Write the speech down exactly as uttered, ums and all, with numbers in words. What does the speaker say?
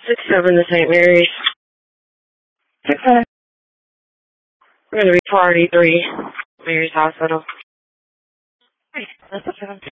six seven to Saint Mary's. Six seven. We're going to be party three, Mary's Hospital. Hey, that's six seven.